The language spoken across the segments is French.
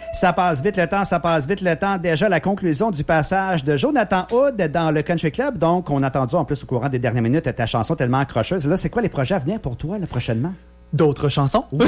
Ça passe vite le temps, ça passe vite le temps. Déjà la conclusion du passage de Jonathan Hood dans le Country Club. Donc, on a entendu en plus au courant des dernières minutes ta chanson tellement accrocheuse. Là, c'est quoi les projets à venir pour toi là, prochainement? D'autres chansons? Ouais!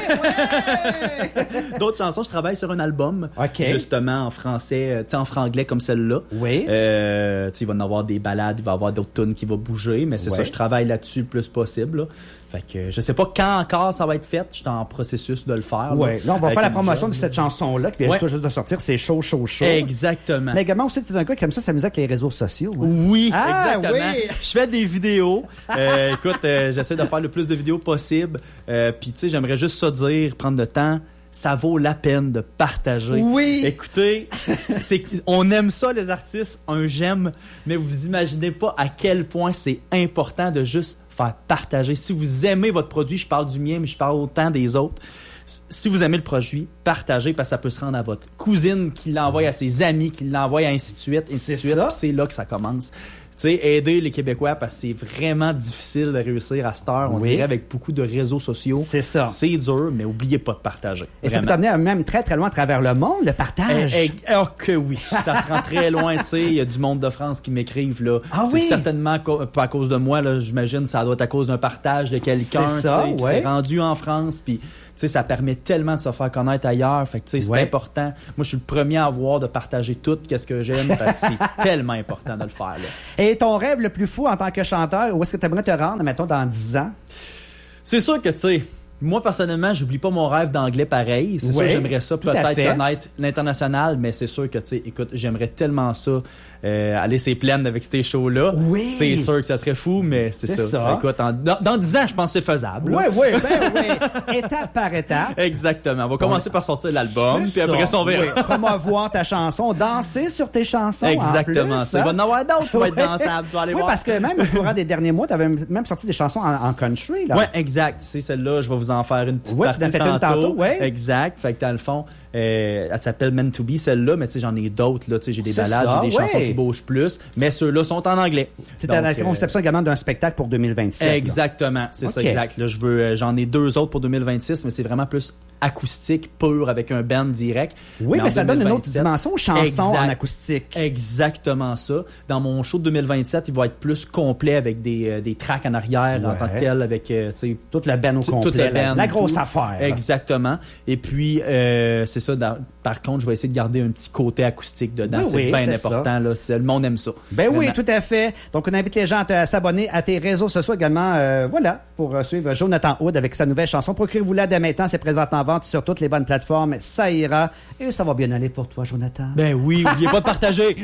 D'autres chansons, je travaille sur un album, justement en français, tu sais, en franglais comme celle-là. Oui. Tu sais, il va y avoir des ballades, il va y avoir d'autres tunes qui vont bouger, mais c'est ça, je travaille là-dessus le plus possible. Là. Fait que je sais pas quand encore ça va être fait, je suis en processus de le faire. Oui, là, on va faire la promotion job, de cette chanson-là qui vient tout juste de sortir, c'est chaud. Exactement. Mais également aussi, tu es un gars qui aime ça s'amuser avec les réseaux sociaux. Hein? Oui, exactement. Oui. Je fais des vidéos. Écoute, j'essaie de faire le plus de vidéos possible. Puis, tu sais, j'aimerais juste ça dire, prendre le temps. Ça vaut la peine de partager. Oui. Écoutez, on aime ça, les artistes, un j'aime, mais vous imaginez pas à quel point c'est important de juste faire partager. Si vous aimez votre produit, je parle du mien, mais je parle autant des autres. Si vous aimez le produit, partagez parce que ça peut se rendre à votre cousine qui l'envoie à ses amis, qui l'envoie ainsi de suite, ainsi de suite. Puis c'est là que ça commence. Tu sais, aider les Québécois parce que c'est vraiment difficile de réussir à cette heure, on dirait, avec beaucoup de réseaux sociaux. C'est ça. C'est dur, mais oubliez pas de partager. Et ça peut t'amener même très, très loin à travers le monde, le partage. Oh que oui, ça se rend très loin, tu sais. Il y a du monde de France qui m'écrivent, là. Ah c'est certainement pas à cause de moi, là. J'imagine ça doit être à cause d'un partage de quelqu'un, tu sais, qui s'est rendu en France, puis... Tu sais, ça permet tellement de se faire connaître ailleurs. Fait que, tu sais, c'est important. Moi, je suis le premier à avoir de partager tout ce que j'aime parce que c'est tellement important de le faire, là. Et ton rêve le plus fou en tant que chanteur, où est-ce que tu aimerais te rendre, mettons, dans 10 ans? C'est sûr que, tu sais, moi, personnellement, j'oublie pas mon rêve d'anglais pareil. C'est sûr, j'aimerais ça peut-être connaître l'international, mais c'est sûr que, tu sais, écoute, j'aimerais tellement ça, aller ses plaines avec ces shows-là. Oui. C'est sûr que ça serait fou, mais c'est ça. Écoute, dans 10 ans, je pense que c'est faisable. Oui. Étape par étape. Exactement. On va commencer par sortir l'album, puis après ça, on verra. Oui. Promouvoir ta chanson, danser sur tes chansons. Exactement. En plus, il va y en avoir d'autres qui vont être dansables. Tu vas aller voir. Parce que même au courant des derniers mois, tu avais même sorti des chansons en country. Oui, exact. C'est celle-là. Je vais vous en faire une petite partie tantôt. Exact. Fait que dans le fond, elle s'appelle Meant to Be, celle-là, mais tu sais, j'en ai d'autres, là. Tu sais, j'ai des ballades, j'ai des chansons qui bougent plus, mais ceux-là sont en anglais. Tu es à la conception également d'un spectacle pour 2027. Exactement. C'est ça, exact. Là, j'en ai 2 autres pour 2026, mais c'est vraiment plus acoustique, pur, avec un band direct. Oui, mais ça donne une autre dimension aux chansons en acoustique. Exactement ça. Dans mon show de 2027, il va être plus complet avec des tracks en arrière en tant que tel, avec, tu sais... Toute la band au complet, la grosse affaire. Exactement. Et puis, c'est ça, par contre, je vais essayer de garder un petit côté acoustique dedans. C'est bien important, là. Le monde aime ça. Ben oui, tout à fait. Donc, on invite les gens à s'abonner à tes réseaux sociaux également, pour suivre Jonathan Hood avec sa nouvelle chanson. Procurez-vous-la dès maintenant, c'est présentement en vente sur toutes les bonnes plateformes. Ça ira. Et ça va bien aller pour toi, Jonathan. Ben oui, n'oubliez pas de partager.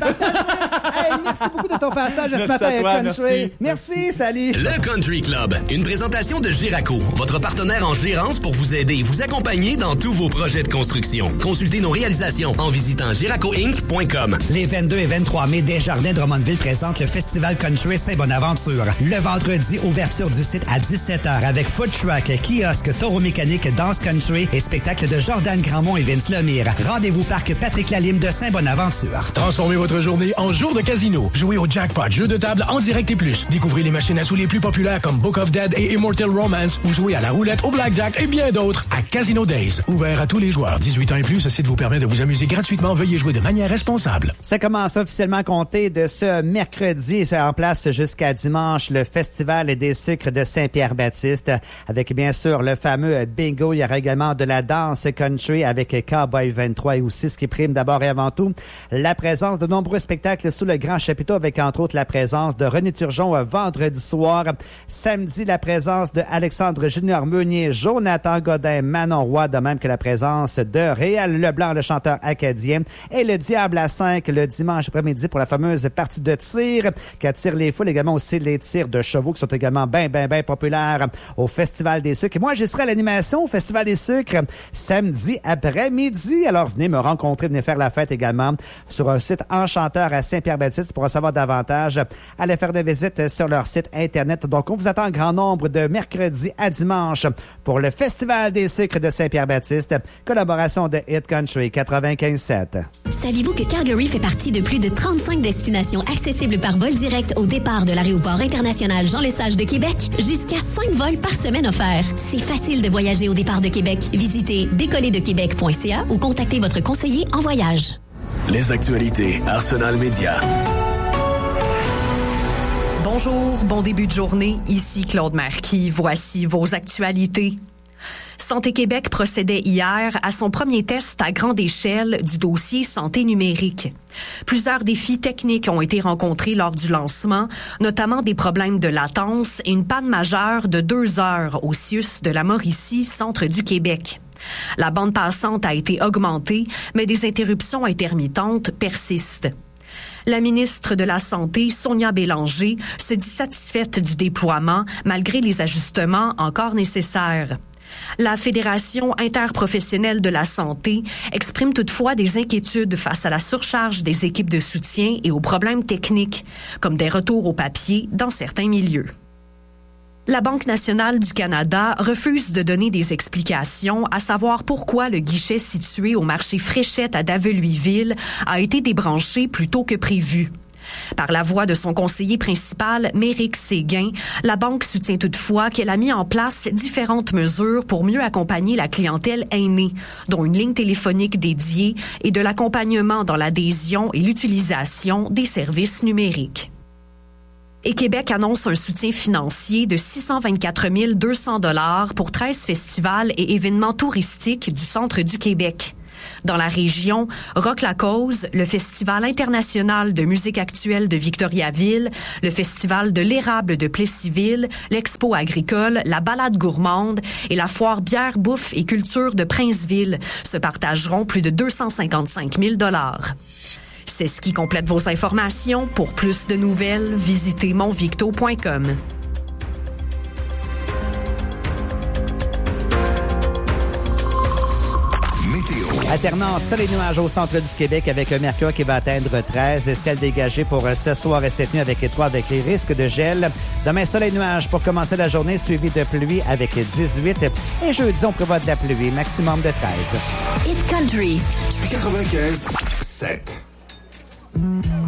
Merci beaucoup de ton passage ce matin avec Country. Merci, salut. Le Country Club, une présentation de Giraco, votre partenaire en gérance pour vous aider et vous accompagner dans tous vos projets de construction. Consultez nos réalisations en visitant giracoinc.com. Les 22 et 23 mai, Desjardins Drummondville présente le Festival Country Saint-Bonaventure. Le vendredi, ouverture du site à 17h avec food truck, kiosque, taureau mécanique, danse country et spectacle de Jordan Grandmont et Vince Lemire. Rendez-vous parc Patrick Lalime de Saint-Bonaventure. Transformez votre journée en jour de casino. Jouez au jackpot, jeu de table en direct et plus. Découvrez les machines à sous les plus populaires comme Book of Dead et Immortal Romance ou jouez à la roulette, au blackjack et bien d'autres à Casino Days. Ouvert à tous les joueurs. 18 ans et plus, ce site vous permet de vous amuser gratuitement. Veuillez jouer de manière responsable. Ça commence officiellement à compter de ce mercredi. C'est en place jusqu'à dimanche le Festival des sucres de Saint-Pierre-Baptiste avec bien sûr le fameux bingo. Il y aura également de la danse country avec Cowboy 23 et aussi ce qui prime d'abord et avant tout la présence de nombreux spectacles sous le grand chapiteau avec entre autres la présence de René Turgeon vendredi soir. Samedi, la présence de Alexandre Junior Meunier, Jonathan Godin, Manon Roy, de même que la présence de Réal Leblanc, le chanteur acadien, et le Diable à 5 le dimanche après-midi pour la fameuse partie de tir qui attire les foules, également aussi les tirs de chevaux qui sont également bien populaires au Festival des sucres. Et moi, j'y serai à l'animation au Festival des sucres samedi après-midi. Alors, venez me rencontrer, venez faire la fête également sur un site enchanteur à Saint-Pierre Saint-Pierre-Baptiste. Pour en savoir davantage, allez faire une visite sur leur site Internet. Donc, on vous attend en grand nombre de mercredi à dimanche pour le Festival des sucres de Saint-Pierre-Baptiste, collaboration de Hit Country 95.7. Saviez-vous que Calgary fait partie de plus de 35 destinations accessibles par vol direct au départ de l'aéroport international Jean-Lesage de Québec? Jusqu'à 5 vols par semaine offerts. C'est facile de voyager au départ de Québec. Visitez décollerdequebec.ca ou contactez votre conseiller en voyage. Les actualités Arsenal Média. Bonjour, bon début de journée. Ici Claude Marquis. Voici vos actualités. Santé Québec procédait hier à son premier test à grande échelle du dossier santé numérique. Plusieurs défis techniques ont été rencontrés lors du lancement, notamment des problèmes de latence et une panne majeure de 2 heures au CIUS de la Mauricie, centre du Québec. La bande passante a été augmentée, mais des interruptions intermittentes persistent. La ministre de la Santé, Sonia Bélanger, se dit satisfaite du déploiement malgré les ajustements encore nécessaires. La Fédération interprofessionnelle de la santé exprime toutefois des inquiétudes face à la surcharge des équipes de soutien et aux problèmes techniques, comme des retours au papier dans certains milieux. La Banque nationale du Canada refuse de donner des explications, à savoir pourquoi le guichet situé au marché Fréchette à Daveluisville a été débranché plus tôt que prévu. Par la voix de son conseiller principal, Méric Séguin, la Banque soutient toutefois qu'elle a mis en place différentes mesures pour mieux accompagner la clientèle aînée, dont une ligne téléphonique dédiée et de l'accompagnement dans l'adhésion et l'utilisation des services numériques. Et Québec annonce un soutien financier de 624 200 $ pour 13 festivals et événements touristiques du centre du Québec. Dans la région, Rock la Cause, le Festival international de musique actuelle de Victoriaville, le Festival de l'érable de Plessisville, l'Expo agricole, la balade gourmande et la foire bière, bouffe et culture de Princeville se partageront plus de 255 000 $. C'est ce qui complète vos informations. Pour plus de nouvelles, visitez monvicto.com. Alternance sol et nuages au centre du Québec avec un mercure qui va atteindre 13 et ciel dégagé pour ce soir et cette nuit avec 3 avec les risques de gel. Demain, sol et nuages pour commencer la journée suivi de pluie avec 18 et jeudi, on prévoit de la pluie, maximum de 13. Hit Country 95.7.